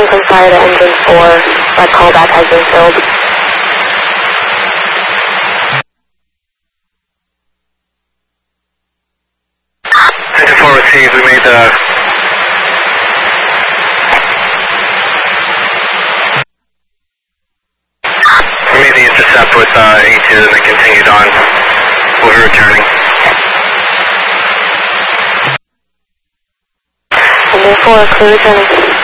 Calling from fire to engine 4. That callback has been filled. Engine 4 received. We made the intercept with E2 and then continued on. We'll be returning. Engine 4 cruising.